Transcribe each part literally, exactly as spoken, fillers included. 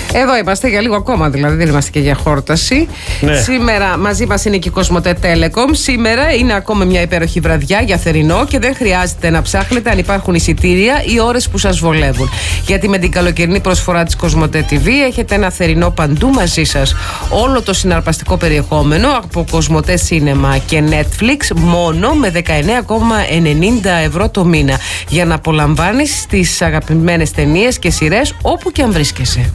Εδώ είμαστε για λίγο ακόμα, δηλαδή δεν είμαστε και για χόρταση. Ναι. Σήμερα μαζί μας είναι και η Κοσμοτέ Telecom. Σήμερα είναι ακόμα μια υπέροχη βραδιά για θερινό και δεν χρειάζεται να ψάχνετε αν υπάρχουν εισιτήρια ή ώρες που σας βολεύουν. Γιατί με την καλοκαιρινή προσφορά της Κοσμοτέ τι βι έχετε ένα θερινό παντού μαζί σας. Όλο το συναρπαστικό περιεχόμενο από Κοσμοτέ Cinema και Netflix μόνο με δεκαεννέα κόμμα ενενήντα ευρώ το μήνα. Για να απολαμβάνεις τις αγαπημένες ταινίες και σειρές όπου και αν βρίσκεσαι.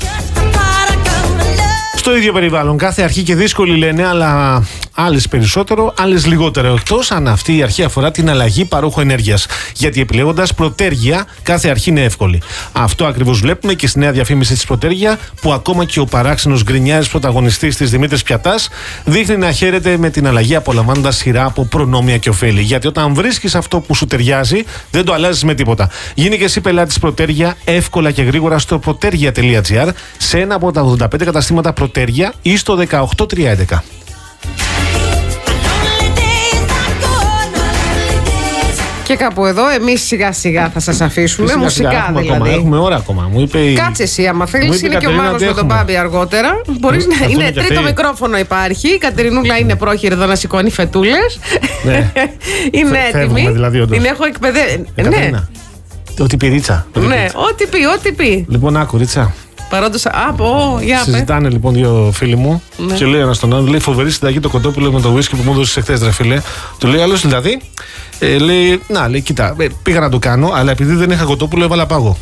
Στο ίδιο περιβάλλον. Κάθε αρχή και δύσκολη λένε, αλλά άλλες περισσότερο, άλλες λιγότερο. Εκτός αν αυτή η αρχή αφορά την αλλαγή παρόχου ενέργειας. Γιατί επιλέγοντας Προτέργεια, κάθε αρχή είναι εύκολη. Αυτό ακριβώς βλέπουμε και στη νέα διαφήμιση της Προτέργεια, που ακόμα και ο παράξενος γκρινιάρης πρωταγωνιστής της Δημήτρης Πιατάς δείχνει να χαίρεται με την αλλαγή, απολαμβάνοντας σειρά από προνόμια και ωφέλη. Γιατί όταν βρίσκεις αυτό που σου ταιριάζει, δεν το αλλάζεις με τίποτα. Γίνει και εσύ πελάτης Προτέργεια εύκολα και γρήγορα στο προτέργεια τελεία τζι άρ, σε ένα από τα ογδόντα πέντε καταστήματα Προτέργεια ή στο δεκαοκτώ τριακόσια έντεκα. Και κάπου εδώ εμείς σιγά σιγά θα σας αφήσουμε. Σιγά, μουσικά σιγά, έχουμε δηλαδή. Ακόμα, έχουμε ώρα ακόμα. Μου είπε η... Κάτσε εσύ, άμα θέλεις, είναι και ο Μάνος με τον Μπάμπη αργότερα. Μπορείς να είναι τρίτο αυτή. Μικρόφωνο υπάρχει. Η Κατερινούλα είναι πρόχειρη εδώ να σηκώνει φετούλες. Ναι. Είναι Φε, έτοιμη. Δηλαδή, την έχω εκπαιδεύσει. Ναι. Ό,τι πει Ρίτσα. Ναι, ό,τι πει, ό,τι πει. Λοιπόν, άκου Ρίτσα. Παρόντος, α, πω, για πες. Συζητάνε λοιπόν δύο φίλοι μου, ναι. Και λέει ένας τον άλλον, λέει φοβερή συνταγή το κοτόπουλο με το whisky που μου έδωσε εχθές, ρε φίλε. Του λέει άλλος δηλαδή, ε, λέει, να, λέει, κοίτα, ε, πήγα να το κάνω, αλλά επειδή δεν είχα κοτόπουλο έβαλα πάγο.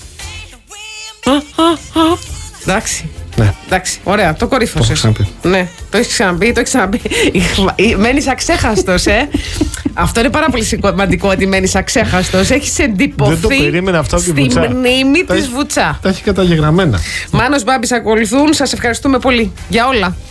Εντάξει. Ναι. Εντάξει, ωραία, το κορύφωσες. Το ναι, το έχεις ξαναπεί, το έχεις ξαναπεί. Μένεις αξέχαστος, ε. Αυτό είναι πάρα πολύ σημαντικό ότι μένεις αξέχαστος. Έχεις εντυπωθεί. Δεν το περίμενα αυτό από τη Βουτσά. Στη μνήμη της Βουτσά. Τα έχει καταγεγραμμένα. Μάνος, Μπάμπης ακολουθούν. Σας ευχαριστούμε πολύ για όλα.